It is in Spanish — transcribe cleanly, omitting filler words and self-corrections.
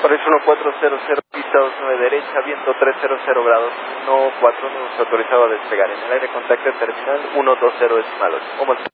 Paris 1400, pista 29 derecha, viento 300 grados, 14 nos autorizado a despegar. En el aire contacto terminal 120 decimal 8.